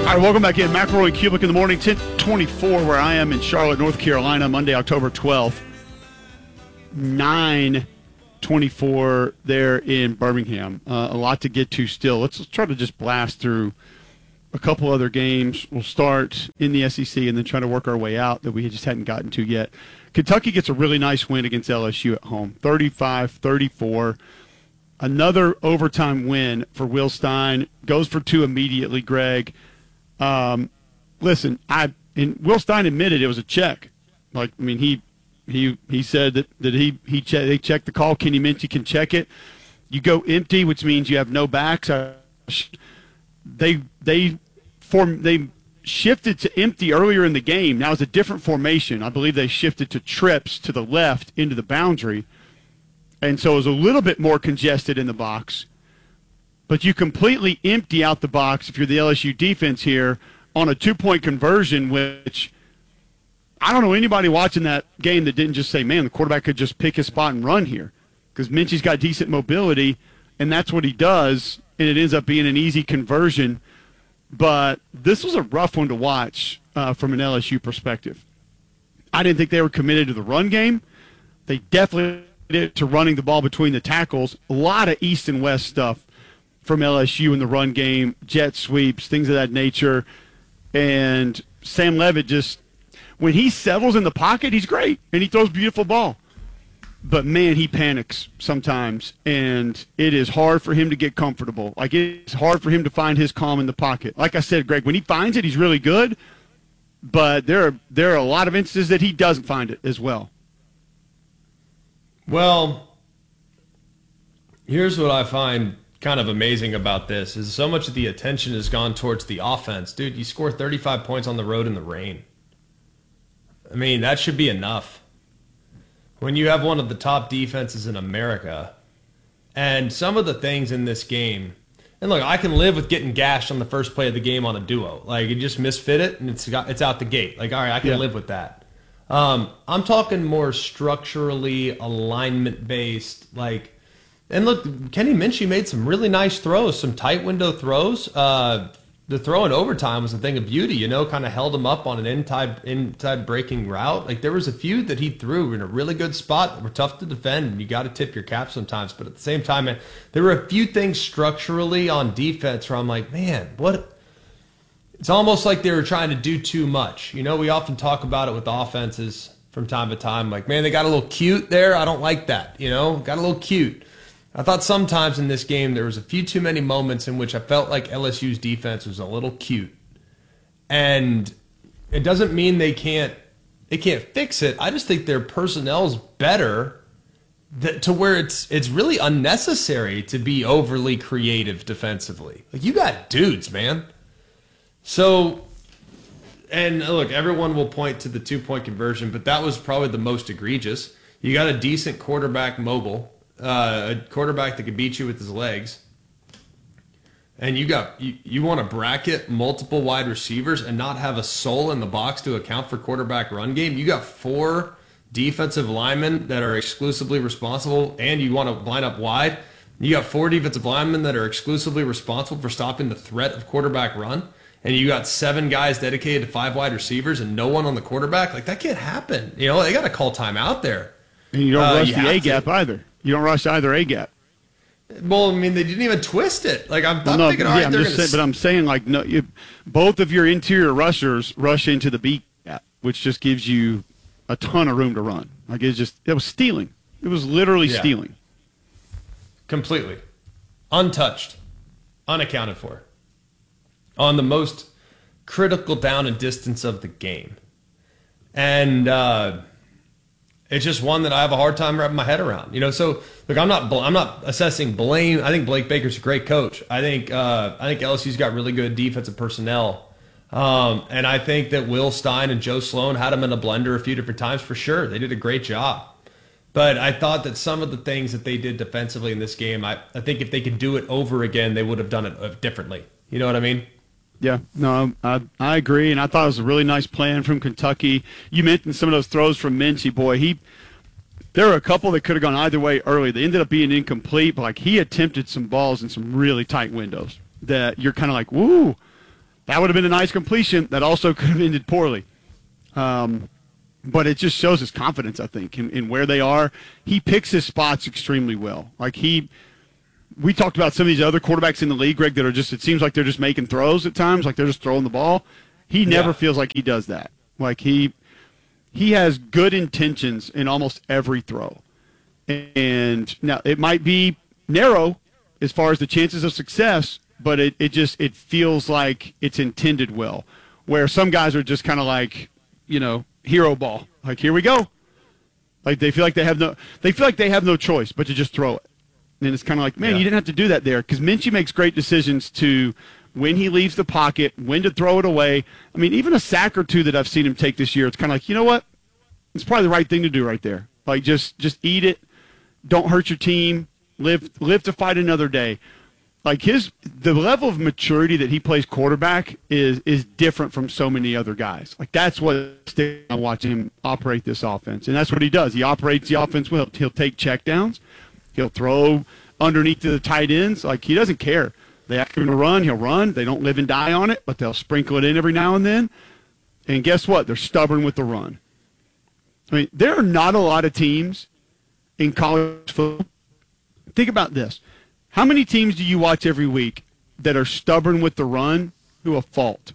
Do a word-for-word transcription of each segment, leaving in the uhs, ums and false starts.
All right, welcome back in. McElroy and Kubick in the morning, ten twenty-four, where I am in Charlotte, North Carolina, Monday, October twelfth. nine twenty-four there in Birmingham. Uh, a lot to get to still. Let's, let's try to just blast through a couple other games. We'll start in the S E C and then try to work our way out that we just hadn't gotten to yet. Kentucky gets a really nice win against L S U at home, thirty-five thirty-four. Another overtime win for Will Stein. Goes for two immediately, Greg. Um, listen, I and Will Stein admitted it was a check. Like, I mean, he he he said that, that he he che- they checked the call. Kenny Minchey can check it. You go empty, which means you have no backs. Uh, they they form they shifted to empty earlier in the game. Now it's a different formation. I believe they shifted to trips to the left into the boundary, and so it was a little bit more congested in the box. But you completely empty out the box if you're the L S U defense here on a two-point conversion, which I don't know anybody watching that game that didn't just say, man, the quarterback could just pick his spot and run here because Minchey's got decent mobility, and that's what he does, and it ends up being an easy conversion. But this was a rough one to watch uh, from an L S U perspective. I didn't think they were committed to the run game. They definitely did to running the ball between the tackles. A lot of east and west stuff from L S U in the run game, jet sweeps, things of that nature. And Sam Levitt just, when he settles in the pocket, he's great, and he throws beautiful ball. But, man, he panics sometimes, and it is hard for him to get comfortable. Like, it's hard for him to find his calm in the pocket. Like I said, Greg, when he finds it, he's really good, but there are, there are a lot of instances that he doesn't find it as well. Well, here's what I find kind of amazing about this is so much of the attention has gone towards the offense. Dude, you score thirty-five points on the road in the rain. I mean, that should be enough. When you have one of the top defenses in America, and some of the things in this game, and look, I can live with getting gashed on the first play of the game on a duo. Like, you just misfit it, and it's got, it's out the gate. Like, all right, I can yeah. live with that. Um, I'm talking more structurally, alignment-based, like, and look, Kenny Minchey made some really nice throws, some tight window throws. Uh, the throw in overtime was a thing of beauty, you know, kind of held him up on an inside, inside breaking route. Like, there was a few that he threw in a really good spot that were tough to defend, and you got to tip your cap sometimes. But at the same time, man, there were a few things structurally on defense where I'm like, man, what? It's almost like they were trying to do too much. You know, we often talk about it with offenses from time to time. Like, man, they got a little cute there. I don't like that, you know, got a little cute. I thought sometimes in this game there was a few too many moments in which I felt like L S U's defense was a little cute. And it doesn't mean they can't they can't fix it. I just think their personnel's better that, to where it's it's really unnecessary to be overly creative defensively. Like, you got dudes, man. So, and look, everyone will point to the two-point conversion, but that was probably the most egregious. You got a decent quarterback mobile. Uh, a quarterback that could beat you with his legs, and you got you, you want to bracket multiple wide receivers and not have a soul in the box to account for quarterback run game. You got four defensive linemen that are exclusively responsible, and you want to line up wide. You got four defensive linemen that are exclusively responsible for stopping the threat of quarterback run, and you got seven guys dedicated to five wide receivers and no one on the quarterback. Like, that can't happen. You know, they got to call timeout there. And you don't uh, rush you the A-gap either. You don't rush either A-gap. Well, I mean, they didn't even twist it. Like, I'm, well, I'm no, thinking, all yeah, right, I'm they're just going saying, but I'm saying, like, no, you, both of your interior rushers rush into the B-gap, which just gives you a ton of room to run. Like, it's just, it was stealing. It was literally yeah. stealing. Completely. Untouched. Unaccounted for. On the most critical down and distance of the game. And, uh... it's just one that I have a hard time wrapping my head around. You know, so look, I'm not I'm not assessing blame. I think Blake Baker's a great coach. I think uh, I think L S U's got really good defensive personnel, um, and I think that Will Stein and Joe Sloan had them in a blender a few different times for sure. They did a great job, but I thought that some of the things that they did defensively in this game, I, I think if they could do it over again, they would have done it differently. You know what I mean? Yeah, no, I, I agree, and I thought it was a really nice plan from Kentucky. You mentioned some of those throws from Minchey. Boy, he there were a couple that could have gone either way early. They ended up being incomplete, but like he attempted some balls in some really tight windows that you're kind of like, woo. That would have been a nice completion. That also could have ended poorly. Um, but it just shows his confidence, I think, in, in where they are. He picks his spots extremely well. Like he, we talked about some of these other quarterbacks in the league, Greg, that are just, it seems like they're just making throws at times, like they're just throwing the ball. He never yeah. feels like he does that. Like he, he has good intentions in almost every throw. And now it might be narrow as far as the chances of success, but it, it just, it feels like it's intended well, where some guys are just kind of like, you know, hero ball. Like, here we go. Like they feel like they have no, they feel like they have no choice but to just throw it. And it's kind of like, man, yeah. you didn't have to do that there. Because Minshew makes great decisions to when he leaves the pocket, when to throw it away. I mean, even a sack or two that I've seen him take this year, it's kind of like, you know what? It's probably the right thing to do right there. Like, just just eat it. Don't hurt your team. Live live to fight another day. Like his the level of maturity that he plays quarterback is is different from so many other guys. Like that's what I watch him operate this offense, and that's what he does. He operates the offense well. He'll take checkdowns. He'll throw underneath to the tight ends. Like he doesn't care. They ask him to run, he'll run. They don't live and die on it, but they'll sprinkle it in every now and then. And guess what? They're stubborn with the run. I mean, there are not a lot of teams in college football. Think about this. How many teams do you watch every week that are stubborn with the run to a fault?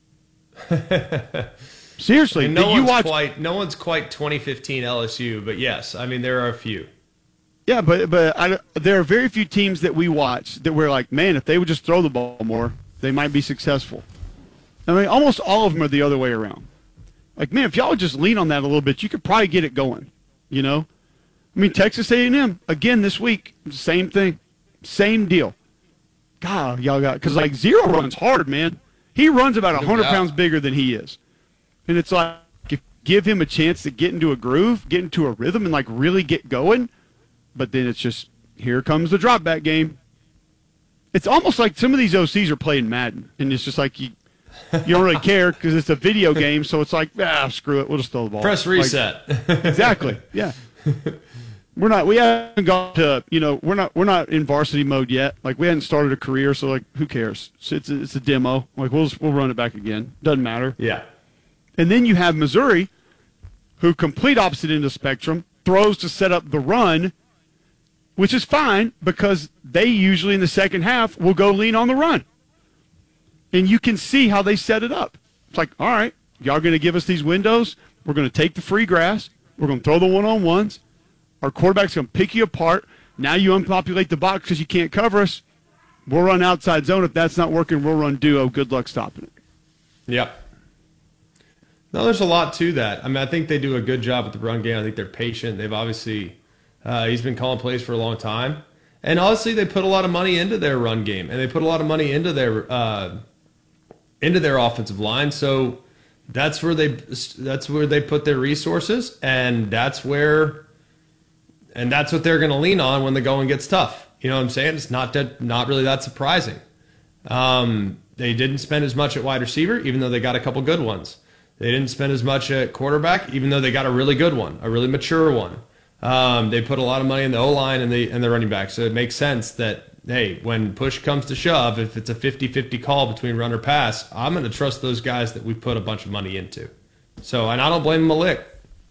Seriously, and no do you one's watch? Quite, no one's quite twenty fifteen L S U, but yes, I mean there are a few. Yeah, but but I, there are very few teams that we watch that we're like, man, if they would just throw the ball more, they might be successful. I mean, almost all of them are the other way around. Like, man, if y'all would just lean on that a little bit, you could probably get it going, you know? I mean, Texas A and M, again this week, same thing. Same deal. God, y'all got – because, like, Zero runs hard, man. He runs about one hundred pounds bigger than he is. And it's like, if, give him a chance to get into a groove, get into a rhythm, and, like, really get going. But then it's just, here comes the drop back game. It's almost like some of these O Cs are playing Madden. And it's just like you you don't really care because it's a video game. So it's like, ah, screw it. We'll just throw the ball. Press reset. Like, exactly. Yeah. We're not. We haven't got to. You know, we're not. We're not in varsity mode yet. Like we hadn't started a career, so like, who cares? It's it's a, it's a demo. Like we'll we'll run it back again. Doesn't matter. Yeah. And then you have Missouri, who complete opposite end of the spectrum, throws to set up the run, which is fine because they usually in the second half will go lean on the run, and you can see how they set it up. It's like, all right, y'all going to give us these windows. We're going to take the free grass. We're going to throw the one on ones. Our quarterback's going to pick you apart. Now you unpopulate the box because you can't cover us. We'll run outside zone. If that's not working, we'll run duo. Good luck stopping it. Yep. No, there's a lot to that. I mean, I think they do a good job with the run game. I think they're patient. They've obviously uh, he's been calling plays for a long time. And honestly, they put a lot of money into their run game, and they put a lot of money into their uh, into their offensive line. So that's where they that's where they put their resources, and that's where and that's what they're going to lean on when the going gets tough. You know what I'm saying? It's not that, not really that surprising. Um, they didn't spend as much at wide receiver, even though they got a couple good ones. They didn't spend as much at quarterback, even though they got a really good one, a really mature one. Um, they put a lot of money in the O-line and the and the running back. So it makes sense that, hey, when push comes to shove, if it's a fifty-fifty call between run or pass, I'm going to trust those guys that we put a bunch of money into. So, and I don't blame them a lick.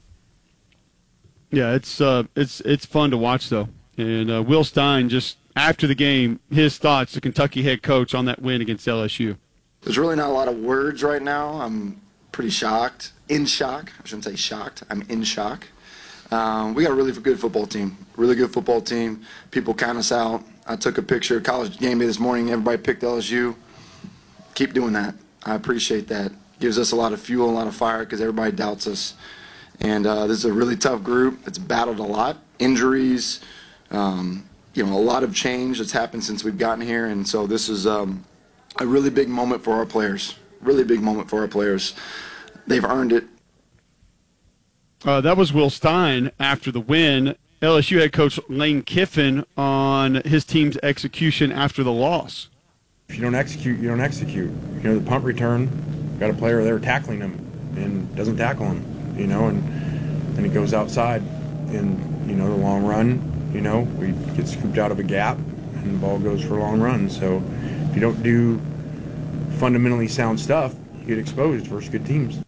Yeah, it's uh, it's it's fun to watch, though. And uh, Will Stein, just after the game, his thoughts, the Kentucky head coach, on that win against L S U. There's really not a lot of words right now. I'm pretty shocked. In shock. I shouldn't say shocked. I'm in shock. Um, we got a really good football team. Really good football team. People count us out. I took a picture of college game day this morning. Everybody picked L S U. Keep doing that. I appreciate that. Gives us a lot of fuel, a lot of fire, because everybody doubts us. And uh, this is a really tough group. It's battled a lot. Injuries, um, you know, a lot of change that's happened since we've gotten here. And so this is um, a really big moment for our players. Really big moment for our players. They've earned it. Uh, that was Will Stein after the win. L S U head coach Lane Kiffin on his team's execution after the loss. If you don't execute, you don't execute. You know, the punt return, got a player there tackling him and doesn't tackle him, you know, and then he goes outside. And, you know, the long run, you know, we get scooped out of a gap and the ball goes for a long run. So if you don't do fundamentally sound stuff, you get exposed versus good teams.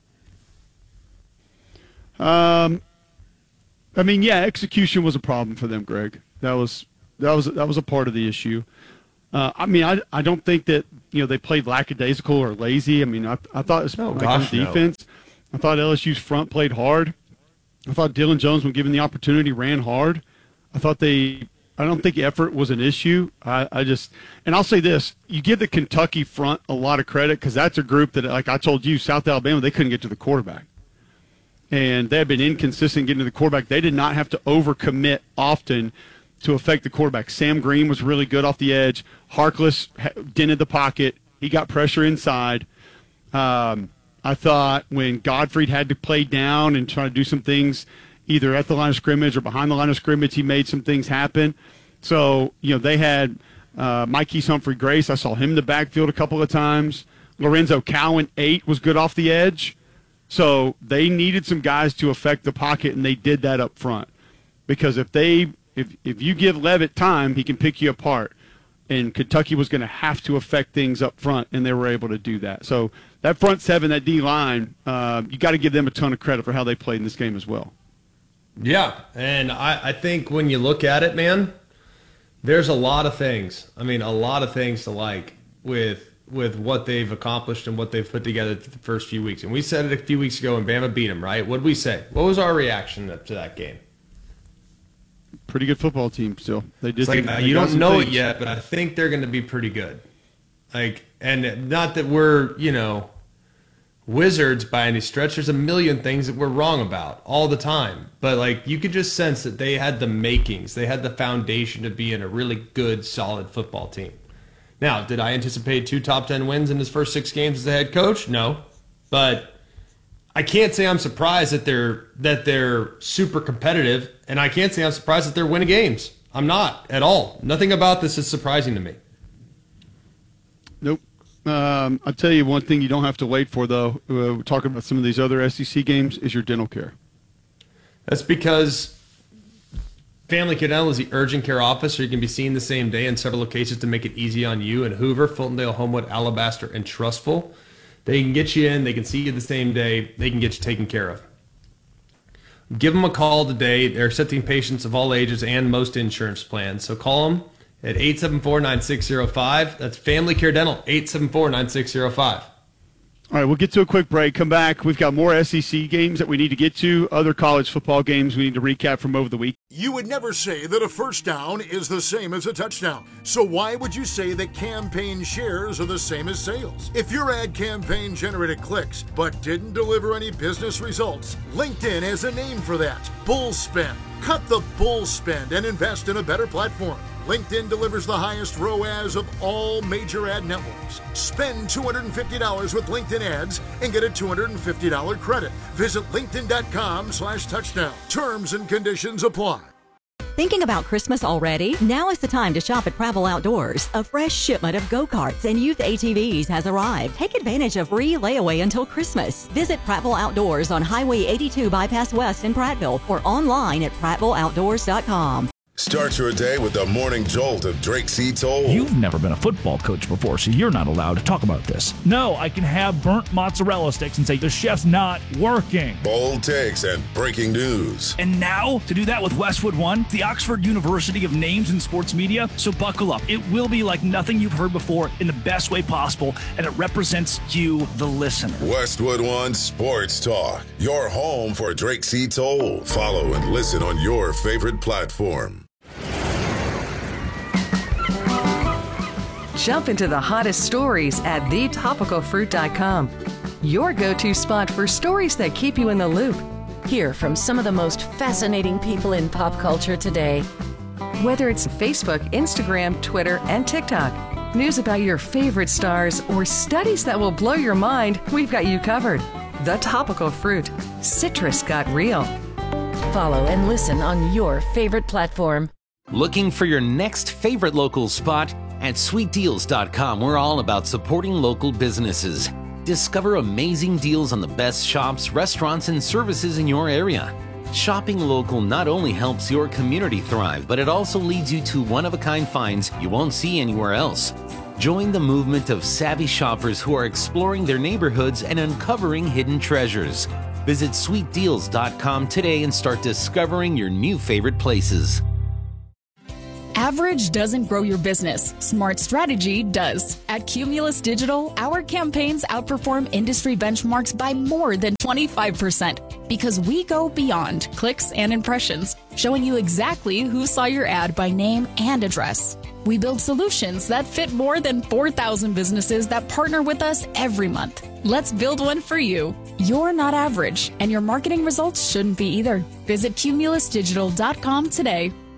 Um, I mean, yeah, execution was a problem for them, Greg. That was that was that was a part of the issue. Uh, I mean, I I don't think that you know they played lackadaisical or lazy. I mean, I I thought it was no, like gosh, on defense. No. I thought L S U's front played hard. I thought Dylan Jones, when given the opportunity, ran hard. I thought they. I don't think effort was an issue. I, I just, and I'll say this: you give the Kentucky front a lot of credit because that's a group that, like I told you, South Alabama, they couldn't get to the quarterback. And they had been inconsistent getting to the quarterback. They did not have to overcommit often to affect the quarterback. Sam Green was really good off the edge. Harkless dented the pocket. He got pressure inside. Um, I thought when Godfrey had to play down and try to do some things either at the line of scrimmage or behind the line of scrimmage, he made some things happen. So, you know, they had uh, Mikey's Humphrey Grace. I saw him in the backfield a couple of times. Lorenzo Cowan, eight, was good off the edge. So they needed some guys to affect the pocket, and they did that up front. Because if they if if you give Levitt time, he can pick you apart. And Kentucky was going to have to affect things up front, and they were able to do that. So that front seven, that D-line, uh, you got to give them a ton of credit for how they played in this game as well. Yeah, and I, I think when you look at it, man, there's a lot of things. I mean, a lot of things to like with with what they've accomplished and what they've put together the first few weeks. And we said it a few weeks ago when Bama beat them, right? What did we say? What was our reaction up to that game? Pretty good football team still. They did. It's like, they, uh, they you got don't some know things. it yet, but I think they're going to be pretty good. Like, and not that we're, you know, wizards by any stretch. There's a million things that we're wrong about all the time. But, like, you could just sense that they had the makings. They had the foundation to be in a really good, solid football team. Now, did I anticipate two top ten wins in his first six games as a head coach? No. But I can't say I'm surprised that they're that they're super competitive, and I can't say I'm surprised that they're winning games. I'm not at all. Nothing about this is surprising to me. Nope. Um, I'll tell you one thing you don't have to wait for, though, uh, we're talking about some of these other S E C games, is your dental care. That's because Family Care Dental is the urgent care office, so you can be seen the same day in several locations to make it easy on you in Hoover, Fultondale, Homewood, Alabaster, and Trustful. They can get you in. They can see you the same day. They can get you taken care of. Give them a call today. They're accepting patients of all ages and most insurance plans. So call them at eight seven four, nine six zero five. That's Family Care Dental, eight seven four, nine six zero five. All right, we'll get to a quick break. Come back. We've got more S E C games that we need to get to, other college football games we need to recap from over the week. You would never say that a first down is the same as a touchdown. So why would you say that campaign shares are the same as sales? If your ad campaign generated clicks but didn't deliver any business results, LinkedIn has a name for that. Bull spend. Cut the bull spend and invest in a better platform. LinkedIn delivers the highest R O A S of all major ad networks. Spend two hundred fifty dollars with LinkedIn ads and get a two hundred fifty dollars credit. Visit linkedin.com slash touchdown. Terms and conditions apply. Thinking about Christmas already? Now is the time to shop at Prattville Outdoors. A fresh shipment of go-karts and youth A T Vs has arrived. Take advantage of free layaway until Christmas. Visit Prattville Outdoors on Highway eighty-two Bypass West in Prattville or online at prattville outdoors dot com. Start your day with the morning jolt of Drake C. Toll. You've never been a football coach before, so you're not allowed to talk about this. No, I can have burnt mozzarella sticks and say the chef's not working. Bold takes and breaking news. And now, to do that with Westwood One, the Oxford University of names in sports media. So buckle up. It will be like nothing you've heard before in the best way possible, and it represents you, the listener. Westwood One Sports Talk, your home for Drake C. Toll. Follow and listen on your favorite platform. Jump into the hottest stories at the topical fruit dot com. Your go-to spot for stories that keep you in the loop. Hear from some of the most fascinating people in pop culture today. Whether it's Facebook, Instagram, Twitter, and TikTok, news about your favorite stars, or studies that will blow your mind, we've got you covered. The Topical Fruit. Citrus got real. Follow and listen on your favorite platform. Looking for your next favorite local spot? At sweet deals dot com, we're all about supporting local businesses. Discover amazing deals on the best shops, restaurants, and services in your area. Shopping local not only helps your community thrive, but it also leads you to one-of-a-kind finds you won't see anywhere else. Join the movement of savvy shoppers who are exploring their neighborhoods and uncovering hidden treasures. Visit sweet deals dot com today and start discovering your new favorite places. Average doesn't grow your business. Smart strategy does. At Cumulus Digital, our campaigns outperform industry benchmarks by more than twenty-five percent because we go beyond clicks and impressions, showing you exactly who saw your ad by name and address. We build solutions that fit more than four thousand businesses that partner with us every month. Let's build one for you. You're not average, and your marketing results shouldn't be either. Visit Cumulus Digital dot com today.